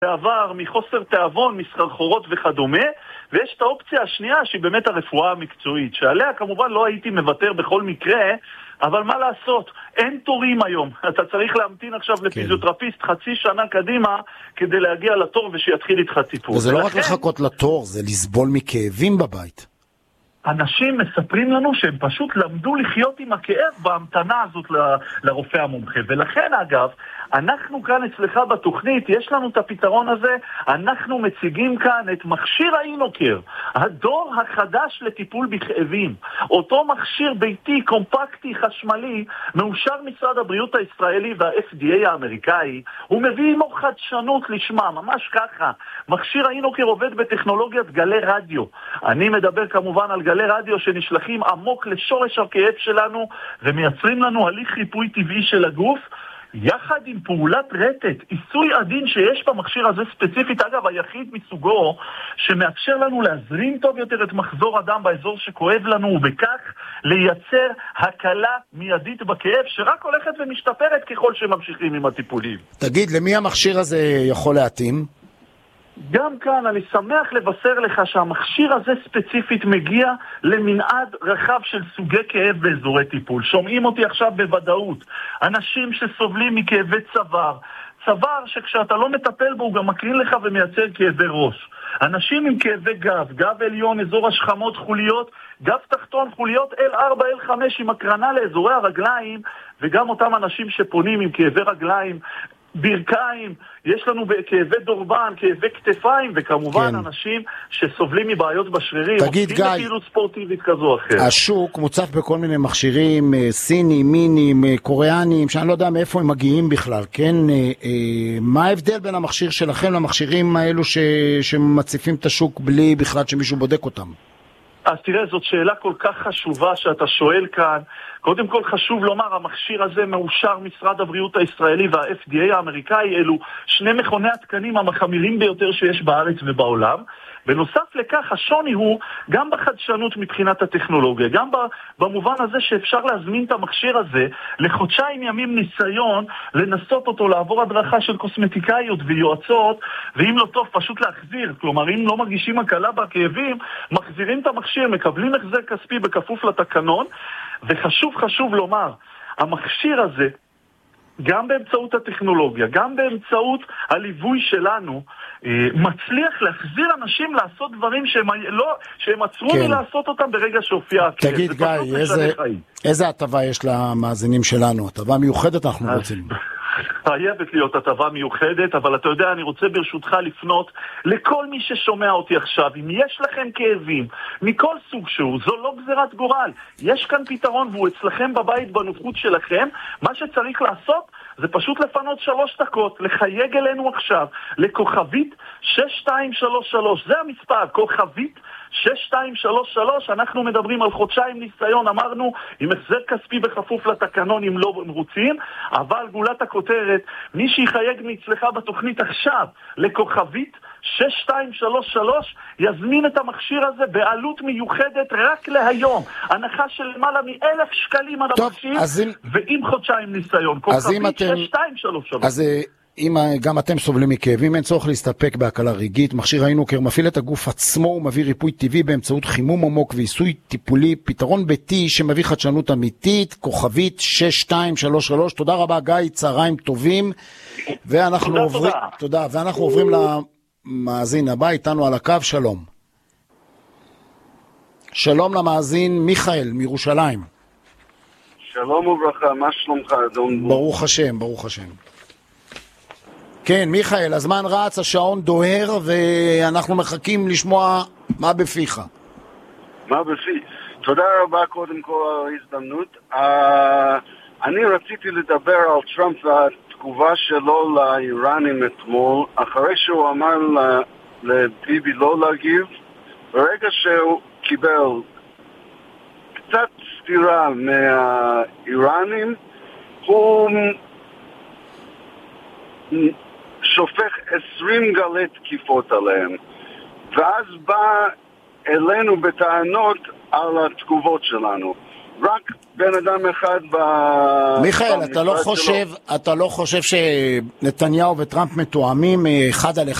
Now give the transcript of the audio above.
בעבר, מחוסר תיאבון, מסחרחורות וכדומה, ויש את האופציה השנייה שהיא באמת הרפואה המקצועית, שעליה כמובן לא הייתי מוותר בכל מקרה, אבל מה לעשות? אין תורים היום. אתה צריך להמתין עכשיו לפיזיותרפיסט חצי שנה קדימה כדי להגיע לתור ושיתחיל איתך טיפול. וזה לא רק לחכות לתור, זה לסבול מכאבים בבית. אנשים מספרים לנו שהם פשוט למדו לחיות עם הכאב בהמתנה הזאת לרופא המומחה. ולכן אגב, אנחנו כאן אצלך בתוכנית, יש לנו את הפתרון הזה, אנחנו מציגים כאן את מכשיר האינוקר, הדור החדש לטיפול בכאבים. אותו מכשיר ביתי, קומפקטי, חשמלי, מאושר משרד הבריאות הישראלי וה-FDA האמריקאי, הוא מביא עמו חדשנות לשמה, ממש ככה. מכשיר האינוקר עובד בטכנולוגיית גלי רדיו. אני מדבר כמובן על גלי רדיו שנשלחים עמוק לשורש הכאב שלנו ומייצרים לנו הליך ריפוי טבעי של הגוף, יחד עם פעולת רטט, עיסוי עדין שיש במכשיר הזה ספציפית, אגב היחיד מסוגו, שמאפשר לנו להזרים טוב יותר את מחזור הדם באזור שכואב לנו, ובכך לייצר הקלה מיידית בכאב שרק הולכת ומשתפרת ככל שממשיכים עם הטיפולים. תגיד, למי המכשיר הזה יכול להתאים? גם כאן אני שמח לבשר לך שהמכשיר הזה ספציפית מגיע למנעד רחב של סוגי כאב באזורי טיפול. שומעים אותי עכשיו בוודאות. אנשים שסובלים מכאבי צוואר. צוואר שכשאתה לא מטפל בו הוא גם מקרין לך ומייצר כאבי ראש. אנשים עם כאבי גב, גב עליון, אזור השכמות, חוליות, גב תחתון, חוליות L4, L5 עם הקרנה לאזורי הרגליים, וגם אותם אנשים שפונים עם כאבי רגליים, ברכיים, יש לנו כאבי דורבן, כאבי כתפיים, וכמובן אנשים שסובלים מבעיות בשרירים. תגיד גיא, בפעילות ספורטיבית כזו או אחרת. השוק מוצף בכל מיני מכשירים, סינים, מינים, קוריאנים, שאני לא יודע מאיפה הם מגיעים בכלל, כן? מה ההבדל בין המכשיר שלכם למכשירים האלו שמציפים את השוק בלי בכלל שמישהו בודק אותם? אז תראה, זאת שאלה כל כך חשובה שאתה שואל כאן. קודם כל חשוב לומר, המכשיר הזה מאושר משרד הבריאות הישראלי וה-FDA האמריקאי, אלו שני מכוני התקנים המחמירים ביותר שיש בארץ ובעולם. בנוסף לכך, השוני הוא גם בחדשנות מבחינת הטכנולוגיה, גם במובן הזה שאפשר להזמין את המכשיר הזה לחודשיים ימים ניסיון, לנסות אותו, לעבור הדרכה של קוסמטיקאיות ויועצות, ואם לא טוב פשוט להחזיר. כלומר, אם לא מרגישים הקלה בכאבים, מחזירים את המכשיר, מקבלים החזר כספי בכפוף לתקנון, וחשוב לומר, המכשיר הזה, גם באמצעות הטכנולוגיה, גם באמצעות הליווי שלנו, מצליח להחזיר אנשים לעשות דברים שהם עצרו מלעשות אותם ברגע שהופיע הכאב. תגיד גיא, איזה הטבה יש למאזינים שלנו? הטבה מיוחדת אנחנו רוצים. חייבת להיות הטבה מיוחדת, אבל אתה יודע, אני רוצה ברשותך לפנות לכל מי ששומע אותי עכשיו. אם יש לכם כאבים מכל סוג שהוא, זו לא גזירת גורל. יש כאן פתרון והוא אצלכם בבית בנוחות שלכם. מה שצריך לעשות זה פשוט לפנות 3 דקות, לחייג אלינו עכשיו, לכוכבית 6233. זה המספר, כוכבית 6233. אנחנו מדברים על חודשיים ניסיון, אמרנו, עם החזר כספי בכפוף לתקנון אם לא מרוצים, אבל גולת הכותרת, מי שיחייג מאצלך בתוכנית עכשיו לכוכבית 6233 יזמין את המכשיר הזה בעלות מיוחדת רק להיום, הנחה של למעלה מ1,000 שקלים על המכשיר, ועם חודשיים ניסיון. כוכבית 6233. אז אם גם אתם סובלים מכאבים, אין צורך להסתפק בהקלה רגעית. מכשיר האינוקר מפעיל את הגוף עצמו ומביא ריפוי טבעי באמצעות חימום עמוק ועיסוי טיפולי, פתרון ביתי שמביא חדשנות אמיתית. כוכבית 6233. תודה רבה גיא, צהריים טובים. ואנחנו עוברים למאזין הבא איתנו על הקו. שלום למאזין מיכאל מירושלים. שלום וברכה, מה שלומך אדון? ברוך השם. כן, מיכאל, הזמן רץ, השעון דוהר, ואנחנו מחכים לשמוע מה בפיך. מה בפי? תודה רבה קודם כל על ההזדמנות. אני רציתי לדבר על טראמפ והתגובה שלו לאיראנים אתמול, אחרי שהוא אמר לביבי לא להגיב, ברגע שהוא קיבל קצת סתירה מהאיראנים, הוא שופך 20 גלי תקיפות עליהם, ואז בא אלינו בטענות על התגובות שלנו. רק בן אדם אחד מיכאל, אתה לא חושב שנתניהו וטראמפ מתואמים אחד על אחד?